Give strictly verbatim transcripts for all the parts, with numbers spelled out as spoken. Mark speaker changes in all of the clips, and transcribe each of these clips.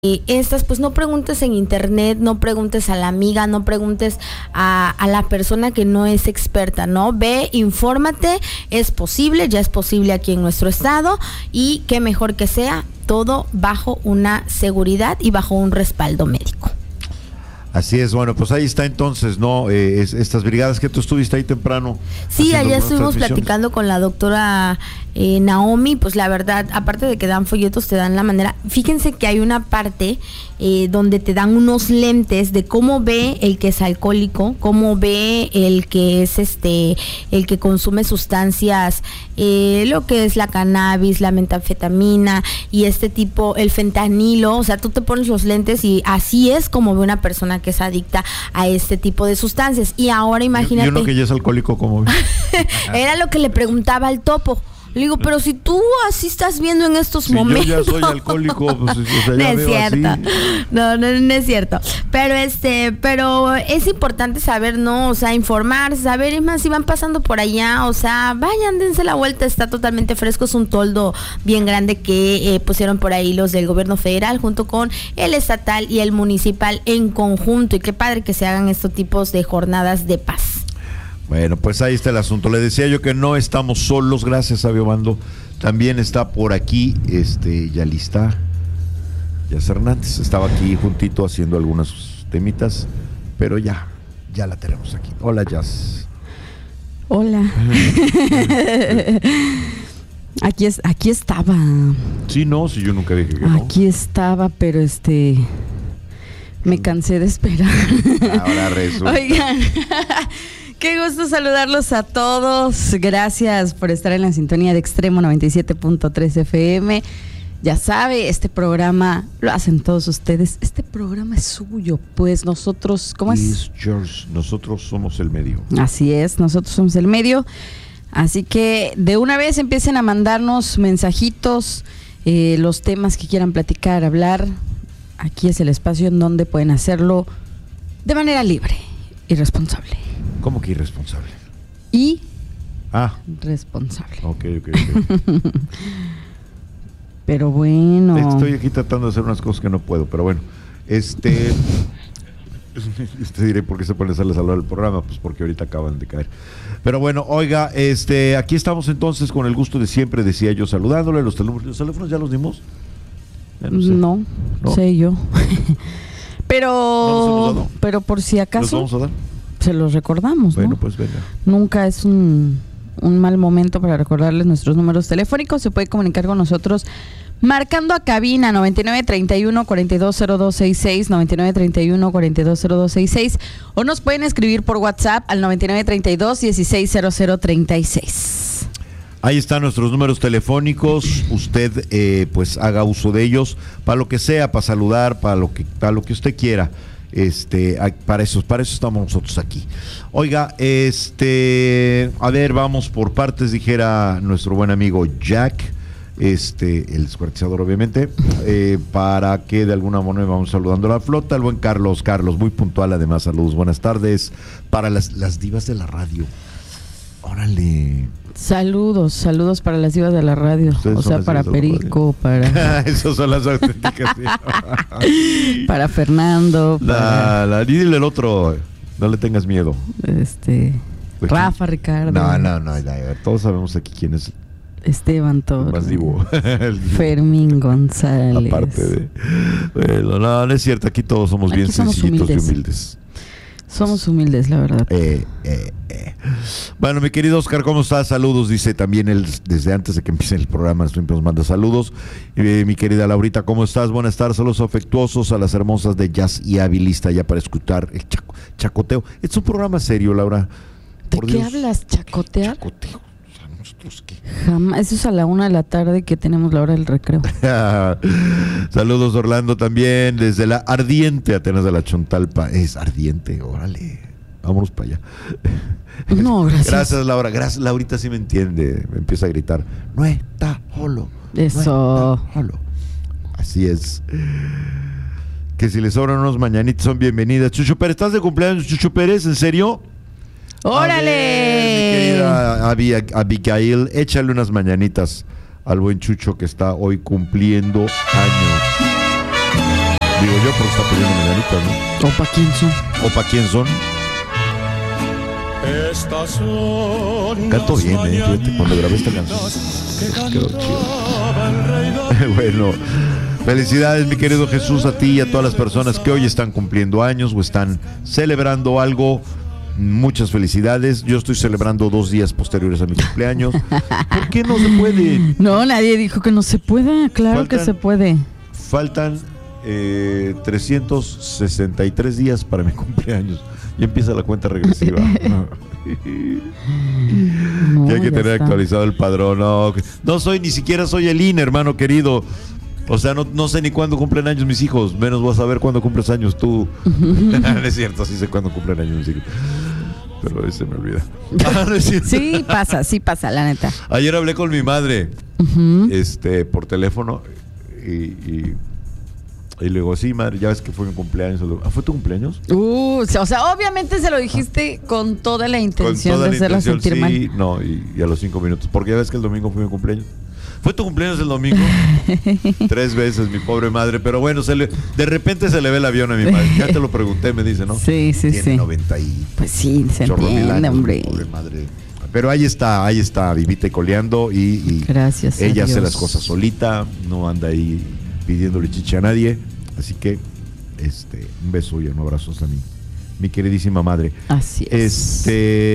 Speaker 1: Eh, estas, pues no preguntes en internet, no preguntes a la amiga, no preguntes a, a la persona que no es experta, ¿no? Ve, infórmate, es posible, ya es posible aquí en nuestro estado y qué mejor que sea todo bajo una seguridad y bajo un respaldo médico.
Speaker 2: Así es, bueno, pues ahí está entonces, ¿no? Eh, es, estas brigadas que tú estuviste ahí temprano.
Speaker 1: Sí, allá estuvimos platicando con la doctora eh, Naomi, pues la verdad, aparte de que dan folletos, te dan la manera. Fíjense que hay una parte eh, donde te dan unos lentes de cómo ve el que es alcohólico, cómo ve el que es este, el que consume sustancias, eh, lo que es la cannabis, la metanfetamina y este tipo, el fentanilo. O sea, tú te pones los lentes y así es como ve una persona que es adicta a este tipo de sustancias. Y ahora imagínate.
Speaker 2: Y uno que ya es alcohólico, ¿cómo ve?
Speaker 1: Era lo que le preguntaba al Topo. Le digo, pero si tú así estás viendo en estos
Speaker 2: si
Speaker 1: momentos.
Speaker 2: Yo ya soy alcohólico, pues, o sea,
Speaker 1: no
Speaker 2: ya
Speaker 1: es
Speaker 2: veo
Speaker 1: cierto.
Speaker 2: Así.
Speaker 1: No, no, no es cierto. Pero este, pero es importante saber, ¿no? O sea, informar, saber, es más, si van pasando por allá, o sea, vayan, dense la vuelta, está totalmente fresco, es un toldo bien grande que eh, pusieron por ahí los del gobierno federal junto con el estatal y el municipal en conjunto. Y qué padre que se hagan estos tipos de jornadas de paz.
Speaker 2: Bueno, pues ahí está el asunto. Le decía yo que no estamos solos, gracias, Sabio Bando. También está por aquí, este, Yalista, Yas Hernández. Estaba aquí juntito haciendo algunas temitas, pero ya, ya la tenemos aquí. Hola, Yas.
Speaker 3: Hola. Aquí es, aquí estaba.
Speaker 2: Sí, no, si yo nunca dije que no.
Speaker 3: Aquí estaba, pero este, me cansé de esperar.
Speaker 2: Ahora resulta.
Speaker 3: Oigan. Qué gusto saludarlos a todos. Gracias por estar en la sintonía de Extremo noventa y siete punto tres F M. Ya sabe, este programa lo hacen todos ustedes. Este programa es suyo, pues nosotros, ¿cómo es?
Speaker 2: It's yours. Nosotros somos el medio.
Speaker 3: Así es, nosotros somos el medio. Así que de una vez empiecen a mandarnos mensajitos, eh, los temas que quieran platicar, hablar. Aquí es el espacio en donde pueden hacerlo de manera libre y responsable.
Speaker 2: ¿Cómo que irresponsable?
Speaker 3: Y
Speaker 2: ah.
Speaker 3: responsable.
Speaker 2: Ok, ok, ok.
Speaker 3: Pero bueno.
Speaker 2: Estoy aquí tratando de hacer unas cosas que no puedo, pero bueno. Este. Te diré por qué se pone a hacerles hablar el programa, pues porque ahorita acaban de caer. Pero bueno, oiga, este, aquí estamos entonces con el gusto de siempre, decía yo, saludándole. Los teléfonos, ¿los teléfonos ya los dimos?
Speaker 3: Ya no, sé. no, no sé yo. Pero, ¿no pero por si acaso.
Speaker 2: ¿Los vamos a dar?
Speaker 3: Se los recordamos,
Speaker 2: bueno,
Speaker 3: ¿no?
Speaker 2: Pues venga.
Speaker 3: Nunca es un, un mal momento para recordarles nuestros números telefónicos. Se puede comunicar con nosotros marcando a cabina noventa y nueve treinta y uno cuarenta y dos cero dos sesenta y seis, noventa y nueve treinta y uno cuarenta y dos cero dos sesenta y seis, o nos pueden escribir por WhatsApp al noventa y nueve treinta y dos dieciséis cero cero treinta y seis.
Speaker 2: Ahí están nuestros números telefónicos. Usted eh, pues haga uso de ellos para lo que sea, para saludar, para lo que, para lo que usted quiera. Este, para eso, para eso estamos nosotros aquí. Oiga, este, a ver, vamos por partes, dijera nuestro buen amigo Jack, este, el descuartizador, obviamente, eh, para que de alguna manera vamos saludando a la flota, el buen Carlos, Carlos, muy puntual, además, saludos, buenas tardes, para las, las divas de la radio. Órale.
Speaker 3: Saludos, saludos para las divas de la radio. Ustedes o sea, para Perico, para...
Speaker 2: Esas son las auténticas.
Speaker 3: Para Fernando.
Speaker 2: Para... La, la, dile el otro, no le tengas miedo.
Speaker 3: Este... Pues, Rafa, Ricardo.
Speaker 2: No, no, no, no, todos sabemos aquí quién es.
Speaker 3: Esteban Torres.
Speaker 2: Más divo.
Speaker 3: Fermín González.
Speaker 2: Aparte de... Bueno, no, no es cierto, aquí todos somos aquí bien somos sencillitos humildes. y humildes.
Speaker 3: Somos humildes, la verdad.
Speaker 2: Eh, eh, eh. Bueno, mi querido Oscar, ¿cómo estás? Saludos, dice también él desde antes de que empiece el programa, siempre nos manda saludos. Eh, mi querida Laurita, ¿cómo estás? Buenas tardes, saludos afectuosos a las hermosas de Jazz y Avi, lista ya para escuchar el chaco, chacoteo. Es un programa serio, Laura.
Speaker 3: ¿De Por qué Dios. hablas? ¿Chacotear?
Speaker 2: Chacoteo. O sea, ¿nosotros qué?
Speaker 3: Jamás. Eso es a la una de la tarde que tenemos la hora del recreo.
Speaker 2: Saludos, Orlando, también desde la ardiente Atenas de la Chontalpa. Es ardiente, órale. Vámonos para allá.
Speaker 3: No, gracias.
Speaker 2: Gracias, Laura. Gracias, Laurita sí me entiende. Me empieza a gritar. No está holo.
Speaker 3: Eso.
Speaker 2: No está holo. Así es. Que si les sobran unos mañanitos son bienvenidas. Chucho Pérez, ¿estás de cumpleaños, Chucho Pérez? ¿En serio?
Speaker 3: ¡Órale!
Speaker 2: Ver, mi querida Abby, Abigail, échale unas mañanitas al buen Chucho que está hoy cumpliendo años. digo yo, porque está pidiendo mañanitas, ¿no?
Speaker 3: ¿O para quién son?
Speaker 2: ¿O para quién son? Canto bien, eh, fíjate, cuando grabé esta canción quedó chido. Bueno, felicidades, mi querido Jesús, a ti y a todas las personas que hoy están cumpliendo años o están celebrando algo. Muchas felicidades. Yo estoy celebrando dos días posteriores a mi cumpleaños. ¿Por qué no se puede?
Speaker 3: No, nadie dijo que no se pueda. Claro faltan, que se puede.
Speaker 2: Faltan eh, trescientos sesenta y tres días para mi cumpleaños. Y empieza la cuenta regresiva. No, que hay que tener está. actualizado el padrón. No, no soy, ni siquiera soy el I N E, hermano querido. O sea, no, no sé ni cuándo cumplen años mis hijos. Menos voy a saber cuándo cumples años tú. No es cierto, sí sé cuándo cumplen años mis hijos. Pero ese me olvida. Ah, no es cierto.
Speaker 3: Sí pasa, sí pasa, la neta.
Speaker 2: Ayer hablé con mi madre uh-huh. este, por teléfono y... y Y le digo, sí, madre, ya ves que fue mi cumpleaños. ¿Ah, fue tu cumpleaños?
Speaker 3: Uh, o sea, obviamente se lo dijiste con toda la intención
Speaker 2: toda
Speaker 3: de
Speaker 2: la
Speaker 3: hacerla
Speaker 2: intención,
Speaker 3: sentir
Speaker 2: sí,
Speaker 3: mal.
Speaker 2: Sí, no, y, y a los cinco minutos. Porque ya ves que el domingo fue mi cumpleaños. ¿Fue tu cumpleaños el domingo? Tres veces, mi pobre madre. Pero bueno, se le, de repente se le ve el avión a mi madre. Ya te lo pregunté, me dice, ¿no?
Speaker 3: Sí, sí,
Speaker 2: Tiene
Speaker 3: sí.
Speaker 2: noventa y
Speaker 3: pues sí, se entiende,
Speaker 2: años,
Speaker 3: hombre.
Speaker 2: Pobre madre. Pero ahí está, ahí está, vivita y coleando. Y, y
Speaker 3: gracias
Speaker 2: ella
Speaker 3: a Dios.
Speaker 2: hace las cosas solita, no anda ahí pidiéndole chiche a nadie. Así que Este, un beso y un abrazo a mi, mi queridísima madre.
Speaker 3: Así es.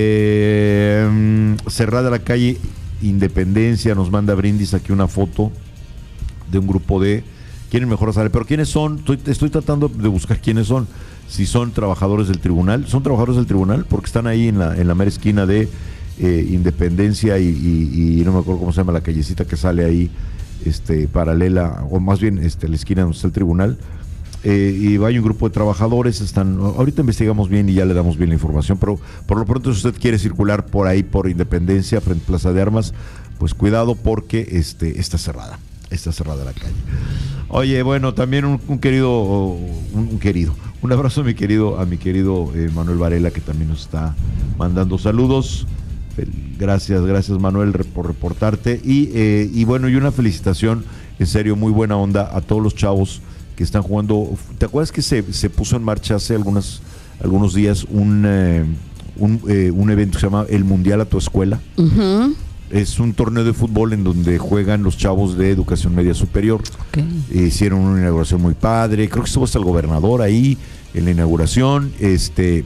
Speaker 2: Este, um, cerrada la calle Independencia, nos manda Brindis aquí una foto de un grupo de, quieren mejor saber, pero quiénes son, estoy, estoy tratando de buscar quiénes son, si son trabajadores del tribunal, son trabajadores del tribunal, porque están ahí en la, en la mera esquina de eh, Independencia y, y, y no me acuerdo cómo se llama la callecita que sale ahí, este, paralela, o más bien este, la esquina donde está el tribunal. Eh, y hay un grupo de trabajadores, están, ahorita investigamos bien y ya le damos bien la información, pero por lo pronto si usted quiere circular por ahí por Independencia, frente a Plaza de Armas, pues cuidado porque este, está cerrada, está cerrada la calle. Oye, bueno, también un, un querido, un, un querido, un abrazo a mi querido, a mi querido eh, Manuel Varela, que también nos está mandando saludos. Gracias, gracias Manuel por reportarte y, eh, y bueno, y una felicitación, en serio, muy buena onda a todos los chavos que están jugando. ¿Te acuerdas que se, se puso en marcha hace algunas, algunos días un, eh, un, eh, un evento que se llama el Mundial a tu Escuela? Uh-huh. Es un torneo de fútbol en donde juegan los chavos de educación media superior. Okay. Eh, hicieron una inauguración muy padre, creo que estuvo hasta el gobernador ahí en la inauguración, este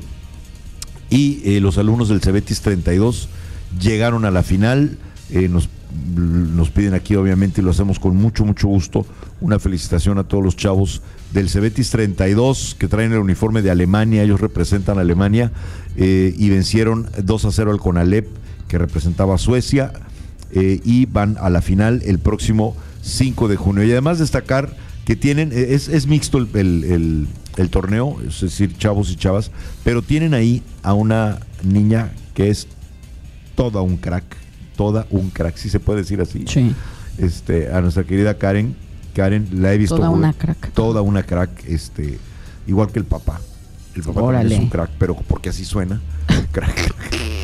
Speaker 2: y eh, los alumnos del Cebetis treinta y dos llegaron a la final. eh, nos Nos piden aquí, obviamente, y lo hacemos con mucho, mucho gusto, una felicitación a todos los chavos del Cebetis treinta y dos que traen el uniforme de Alemania. Ellos representan a Alemania eh, y vencieron dos a cero al Conalep, que representaba a Suecia, eh, y van a la final el próximo cinco de junio. Y además destacar que tienen, es, es mixto el, el, el, el torneo, es decir, chavos y chavas, pero tienen ahí a una niña que es toda un crack. Toda un crack, si se puede decir así.
Speaker 3: Sí.
Speaker 2: Este, a nuestra querida Karen, Karen la he visto.
Speaker 3: Toda una crack.
Speaker 2: Toda una crack, este, igual que el papá. El papá Órale. también es un crack, pero porque así suena. Crack.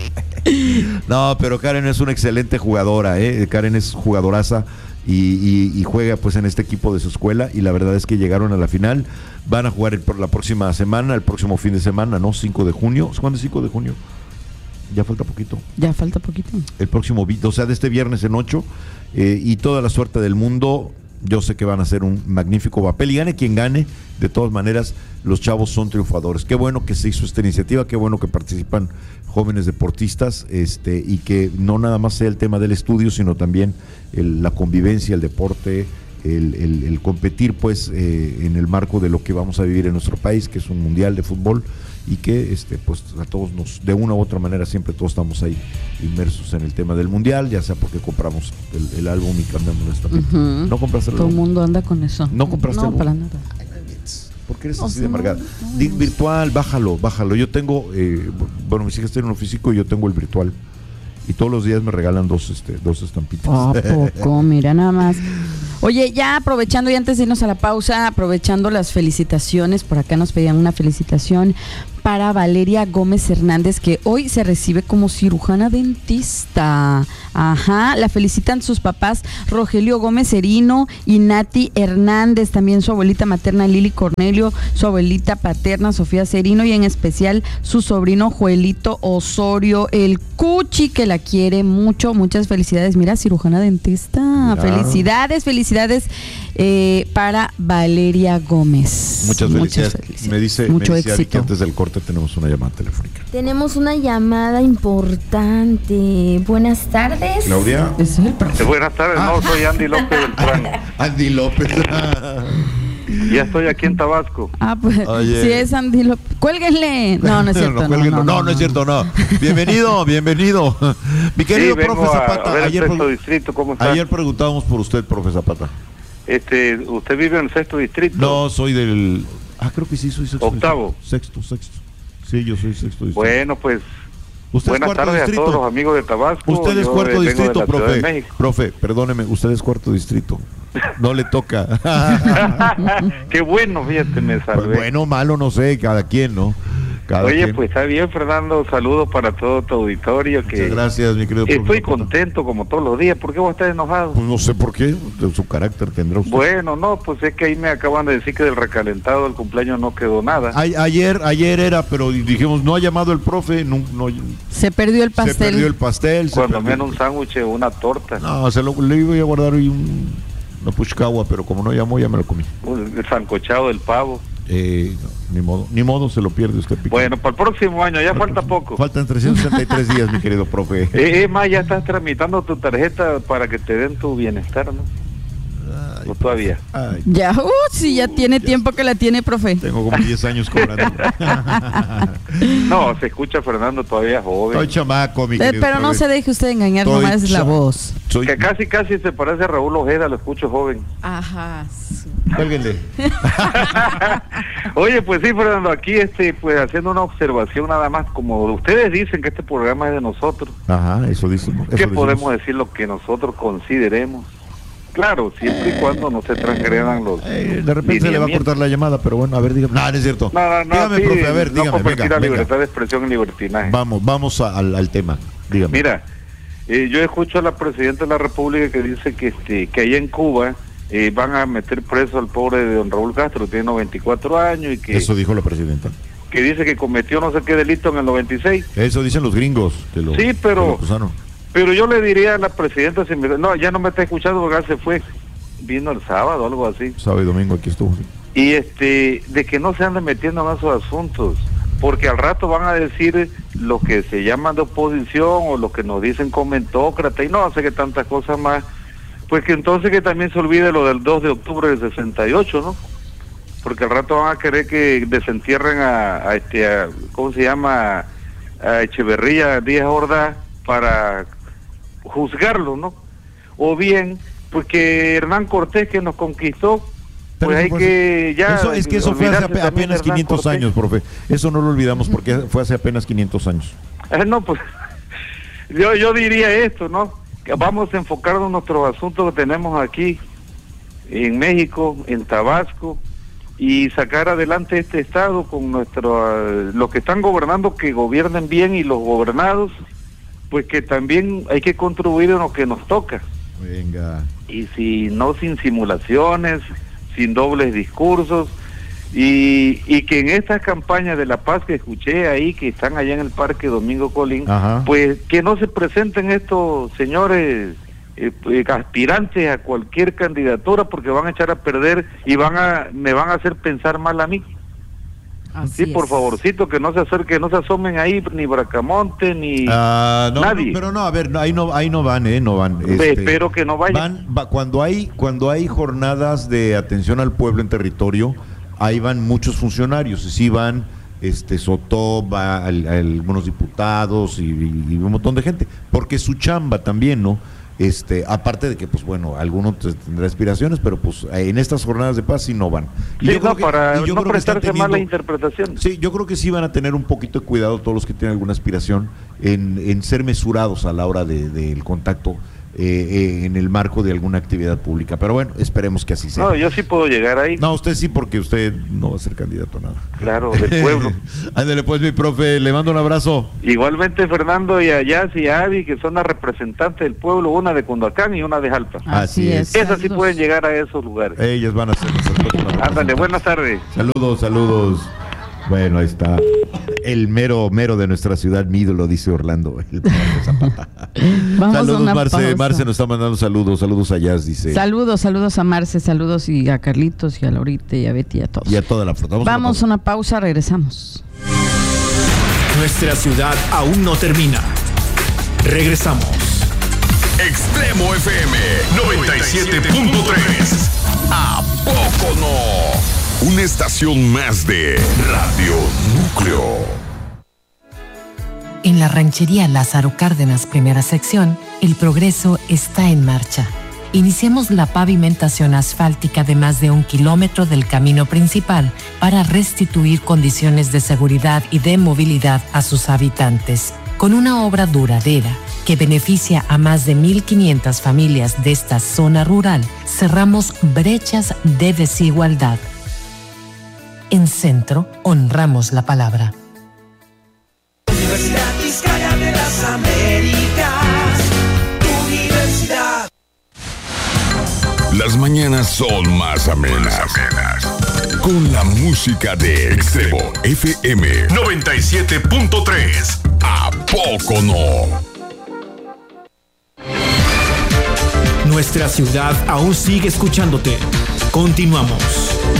Speaker 2: No, pero Karen es una excelente jugadora, ¿eh? Karen es jugadoraza y, y, y juega pues en este equipo de su escuela, y la verdad es que llegaron a la final. Van a jugar el, por la próxima semana, el próximo fin de semana, ¿no? cinco de junio. ¿Cuándo es cinco de junio? Ya falta poquito.
Speaker 3: Ya falta poquito.
Speaker 2: El próximo, o sea, de este viernes en ocho, eh, y toda la suerte del mundo. Yo sé que van a hacer un magnífico papel y gane quien gane. De todas maneras, los chavos son triunfadores. Qué bueno que se hizo esta iniciativa, qué bueno que participan jóvenes deportistas, este, y que no nada más sea el tema del estudio, sino también el, la convivencia, el deporte, el, el, el competir pues eh, en el marco de lo que vamos a vivir en nuestro país, que es un mundial de fútbol. Y que este pues a todos nos, de una u otra manera, siempre todos estamos ahí inmersos en el tema del mundial, ya sea porque compramos el, el álbum y cambiamos nuestra mente. Uh-huh. ¿No compraste el
Speaker 3: Todo
Speaker 2: álbum?
Speaker 3: el mundo anda con eso.
Speaker 2: ¿No compraste
Speaker 3: no,
Speaker 2: el álbum?
Speaker 3: No, para nada.
Speaker 2: ¿Por qué eres
Speaker 3: o
Speaker 2: así
Speaker 3: sea,
Speaker 2: de amargada?
Speaker 3: No, no,
Speaker 2: no. Virtual, bájalo, bájalo. Yo tengo, eh, bueno, mis hijas tienen uno físico y yo tengo el virtual. Y todos los días me regalan dos, este, dos estampitas.
Speaker 3: ¿A poco? Mira nada más. Oye, ya aprovechando y antes de irnos a la pausa, aprovechando las felicitaciones, por acá nos pedían una felicitación para Valeria Gómez Hernández, que hoy se recibe como cirujana dentista. Ajá, la felicitan sus papás Rogelio Gómez Erino y Nati Hernández, también su abuelita materna Lili Cornelio, su abuelita paterna Sofía Serino y en especial su sobrino Joelito Osorio, el Cuchi, que la quiere mucho. Muchas felicidades. Mira, cirujana dentista. Mira. Felicidades, felicidades eh, para Valeria Gómez.
Speaker 2: Muchas felicidades. Muchas felicidades. Me dice,
Speaker 3: Mucho
Speaker 2: me dice
Speaker 3: éxito.
Speaker 2: que antes del corte tenemos una llamada telefónica.
Speaker 1: Tenemos una llamada importante. Buenas tardes.
Speaker 2: Claudia.
Speaker 3: Es el profe.
Speaker 4: Eh, buenas tardes,
Speaker 2: Ah.
Speaker 4: no, soy Andy López Beltrán.
Speaker 2: Andy López.
Speaker 4: Ya estoy aquí en Tabasco.
Speaker 3: Ah, pues,
Speaker 2: Oye.
Speaker 3: si es Andy López. Cuélguenle. No, no es cierto.
Speaker 2: No,
Speaker 3: No,
Speaker 2: cuelguen,
Speaker 3: no,
Speaker 2: no,
Speaker 3: no,
Speaker 2: no es cierto, no. Bienvenido, bienvenido. Mi querido
Speaker 4: Sí, vengo
Speaker 2: profe
Speaker 4: a-
Speaker 2: Zapata,
Speaker 4: a ver el
Speaker 2: ayer,
Speaker 4: sexto
Speaker 2: pregu-
Speaker 4: distrito, ¿cómo está?
Speaker 2: ayer preguntábamos por usted, profe Zapata.
Speaker 4: Este, ¿usted vive en el sexto distrito?
Speaker 2: No, soy del... Ah, creo que sí, soy sexto.
Speaker 4: Octavo.
Speaker 2: Sexto, sexto. Sí, yo soy sexto distrito.
Speaker 4: Bueno, pues,
Speaker 2: ¿Usted es
Speaker 4: buenas
Speaker 2: cuarto
Speaker 4: tardes
Speaker 2: distrito?
Speaker 4: a todos los amigos de Tabasco.
Speaker 2: Usted es
Speaker 4: Yo,
Speaker 2: cuarto
Speaker 4: eh, vengo de
Speaker 2: distrito,
Speaker 4: la Ciudad de
Speaker 2: profe.
Speaker 4: México.
Speaker 2: Profe, perdóneme, usted es cuarto distrito. No le toca.
Speaker 4: Qué bueno, fíjate, me salvé.
Speaker 2: Bueno, malo, no sé, cada quien, ¿no? Cada
Speaker 4: Oye,
Speaker 2: quien.
Speaker 4: pues está bien, Fernando, saludos para todo tu auditorio. Que
Speaker 2: Muchas gracias, mi querido profe
Speaker 4: estoy
Speaker 2: Zapata.
Speaker 4: contento como todos los días. ¿Por qué vos estás enojado?
Speaker 2: Pues no sé por qué, de su carácter tendrá usted.
Speaker 4: Bueno, no, pues es que ahí me acaban de decir que del recalentado del cumpleaños no quedó nada.
Speaker 2: A- ayer, ayer era, pero dijimos, no ha llamado el profe, no, no-
Speaker 3: Se perdió el pastel.
Speaker 2: se perdió el pastel. se
Speaker 4: Cuando
Speaker 2: perdió-
Speaker 4: menos un sándwich o una torta.
Speaker 2: No, se lo, le iba a guardar hoy un, una puchcagua, pero como no llamó, ya me lo comí.
Speaker 4: El sancochado del pavo.
Speaker 2: Eh, no, ni modo, ni modo, se lo pierde usted. Piqué.
Speaker 4: Bueno, para el próximo año, ya falta poco.
Speaker 2: Faltan trescientos sesenta y tres días, mi querido profe.
Speaker 4: Eh, es más, ya estás tramitando tu tarjeta para que te den tu bienestar, ¿no?
Speaker 2: Ay,
Speaker 4: ¿O todavía?
Speaker 2: ay,
Speaker 3: Ya, uh, sí, ya tiene tiempo que la tiene, profe.
Speaker 2: tengo como diez años cobrando.
Speaker 4: No, se escucha Fernando todavía joven.
Speaker 2: Soy chamaco, mi
Speaker 3: Eh,
Speaker 2: querido
Speaker 3: pero no
Speaker 2: profe.
Speaker 3: se deje usted engañar,
Speaker 2: Estoy
Speaker 3: nomás es la
Speaker 2: cha-
Speaker 3: voz.
Speaker 2: Soy...
Speaker 4: Que casi, casi se parece a Raúl Ojeda, lo escucho joven.
Speaker 3: Ajá.
Speaker 2: Cuélguenle.
Speaker 4: Oye, pues sí, Fernando, aquí este, pues haciendo una observación nada más, como ustedes dicen que este programa es de nosotros,
Speaker 2: Ajá, eso decimos.
Speaker 4: ¿qué
Speaker 2: eso
Speaker 4: podemos
Speaker 2: decimos.
Speaker 4: decir lo que nosotros consideremos? Claro, siempre y cuando no se transgredan los...
Speaker 2: Eh, de repente se le va a
Speaker 4: lineamientos.
Speaker 2: cortar la llamada, pero bueno, a ver, dígame. No, no es cierto.
Speaker 4: No, no, no,
Speaker 2: dígame,
Speaker 4: sí,
Speaker 2: profe, a ver,
Speaker 4: no
Speaker 2: dígame,
Speaker 4: competir
Speaker 2: venga,
Speaker 4: la
Speaker 2: venga.
Speaker 4: libertad de expresión y libertinaje.
Speaker 2: Vamos, vamos a- al, al tema. Dígame.
Speaker 4: Mira, eh, yo escucho a la presidenta de la República que dice que este que allá en Cuba eh, van a meter preso al pobre de don Raúl Castro, tiene noventa y cuatro años y que,
Speaker 2: Eso dijo la presidenta.
Speaker 4: que dice que cometió no sé qué delito en el noventa y seis.
Speaker 2: Eso dicen los gringos. Que lo,
Speaker 4: Sí, pero-
Speaker 2: que lo acusaron.
Speaker 4: Pero yo le diría a la presidenta, si me- no, ya no me está escuchando porque ya se fue, vino el sábado, algo así.
Speaker 2: Sábado y domingo aquí estuvo. Sí.
Speaker 4: Y este, de que no se anden metiendo en esos asuntos, porque al rato van a decir lo que se llaman de oposición o lo que nos dicen comentócrata y no sé qué tantas cosas más, pues que entonces que también se olvide lo del dos de octubre del sesenta y ocho, ¿no? Porque al rato van a querer que desentierren a, a este, a, ¿cómo se llama? A Echeverría Díaz Ordaz para juzgarlo, ¿no? O bien, pues que Hernán Cortés que nos conquistó,
Speaker 2: Pero
Speaker 4: pues
Speaker 2: eso
Speaker 4: hay
Speaker 2: fue
Speaker 4: que ya...
Speaker 2: Eso es que eso fue hace
Speaker 4: olvidarse
Speaker 2: ape-
Speaker 4: también de
Speaker 2: apenas
Speaker 4: Hernán
Speaker 2: quinientos
Speaker 4: Cortés.
Speaker 2: años, profe. Eso no lo olvidamos porque fue hace apenas quinientos años.
Speaker 4: Eh, no, pues yo, yo diría esto, ¿no? Que vamos a enfocarnos en nuestros asuntos que tenemos aquí, en México, en Tabasco, y sacar adelante este estado con nuestro, eh, los que están gobernando, que gobiernen bien, y los gobernados, pues que también hay que contribuir en lo que nos toca.
Speaker 2: Venga.
Speaker 4: Y si no sin simulaciones, sin dobles discursos, y, y que en estas campañas de la paz que escuché ahí, que están allá en el Parque Domingo Colín,
Speaker 2: Ajá.
Speaker 4: pues que no se presenten estos señores eh, eh, aspirantes a cualquier candidatura, porque van a echar a perder y van a me van a hacer pensar mal a mí.
Speaker 3: Así
Speaker 4: Sí, por
Speaker 3: es.
Speaker 4: favorcito, que no se acerquen, no se asomen ahí, ni Bracamonte, ni...
Speaker 2: Ah, no,
Speaker 4: Nadie.
Speaker 2: no, pero no, a ver, no, ahí no, ahí no van, eh, no van.
Speaker 4: Ve,
Speaker 2: Este,
Speaker 4: espero que no vayan.
Speaker 2: Van, va- cuando hay, cuando hay jornadas de atención al pueblo en territorio, ahí van muchos funcionarios, sí van, este, Sotó, va al- a algunos diputados y, y- y un montón de gente, porque es su chamba también, ¿no? Este, aparte de que, pues bueno, alguno te- tendrá aspiraciones, pero pues en estas jornadas de paz sí no van. Y
Speaker 4: Sí,
Speaker 2: yo creo
Speaker 4: no,
Speaker 2: que-
Speaker 4: para
Speaker 2: y yo
Speaker 4: no
Speaker 2: creo que están
Speaker 4: prestarse
Speaker 2: teniendo-
Speaker 4: malas interpretaciones.
Speaker 2: Sí, yo creo que sí van a tener un poquito de cuidado todos los que tienen alguna aspiración en, en ser mesurados a la hora de- del contacto eh, eh, en el marco de alguna actividad pública. Pero bueno, esperemos que así sea.
Speaker 4: No, yo sí puedo llegar ahí.
Speaker 2: No, usted sí, porque usted no va a ser candidato a nada.
Speaker 4: Claro, del pueblo.
Speaker 2: Ándale pues, mi profe, le mando un abrazo.
Speaker 4: Igualmente, Fernando, y a Yas y a Abby, que son las representantes del pueblo, una de Cundacán y una de Jalpa.
Speaker 2: Así es.
Speaker 4: Esas sí pueden llegar a esos lugares.
Speaker 2: Ellas van a ser nuestras próximas.
Speaker 4: Ándale, buenas tardes.
Speaker 2: Saludos, saludos. Bueno, ahí está. El mero, mero de nuestra ciudad, mi ídolo, dice Orlando. El Zapata.
Speaker 3: Vamos
Speaker 2: saludos,
Speaker 3: a una
Speaker 2: Marce.
Speaker 3: pausa.
Speaker 2: Marce nos está mandando saludos. Saludos a Jazz, dice.
Speaker 3: Saludos, saludos a Marce, saludos y a Carlitos y a Laurita y a Betty y a todos.
Speaker 2: Y a toda la flota. Vamos,
Speaker 3: Vamos a una pausa, regresamos.
Speaker 5: Nuestra ciudad aún no termina. Regresamos.
Speaker 6: Extremo F M noventa y siete punto tres. ¿A poco no? Una estación más de Radio Núcleo.
Speaker 7: En la ranchería Lázaro Cárdenas, primera sección, el progreso está en marcha. Iniciamos la pavimentación asfáltica de más de un kilómetro del camino principal para restituir condiciones de seguridad y de movilidad a sus habitantes, con una obra duradera que beneficia a más de mil quinientas familias de esta zona rural. Cerramos brechas de desigualdad. En Centro, honramos la palabra.
Speaker 8: Universidad Vizcaya de las Américas, Universidad.
Speaker 6: Las mañanas son más amenas. Con la música de Extremo F M noventa y siete punto tres. ¿A poco no?
Speaker 5: Nuestra ciudad aún sigue escuchándote. Continuamos.